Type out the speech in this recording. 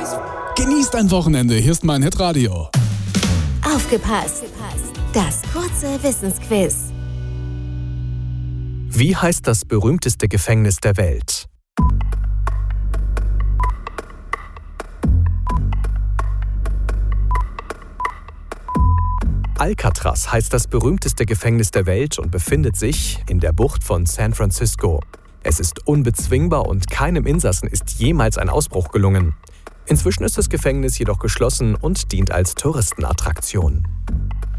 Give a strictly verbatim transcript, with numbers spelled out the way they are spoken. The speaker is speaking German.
Genießt ein Wochenende, hier ist mein Hitradio. Aufgepasst! Das kurze Wissensquiz. Wie heißt das berühmteste Gefängnis der Welt? Alcatraz heißt das berühmteste Gefängnis der Welt und befindet sich in der Bucht von San Francisco. Es ist unbezwingbar und keinem Insassen ist jemals ein Ausbruch gelungen. Inzwischen ist das Gefängnis jedoch geschlossen und dient als Touristenattraktion.